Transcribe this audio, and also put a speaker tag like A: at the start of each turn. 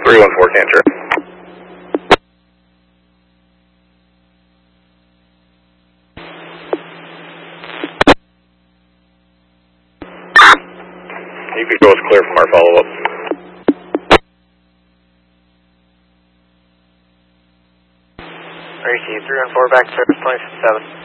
A: 314 Cancer. You could go as clear from our follow-up.
B: RC 314 back to service 27.